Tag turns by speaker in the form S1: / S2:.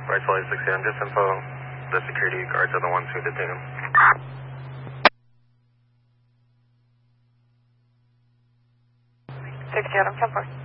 S1: Right flight 60, just info. The security guards are the ones who detained him.
S2: 60, Adam 10-4.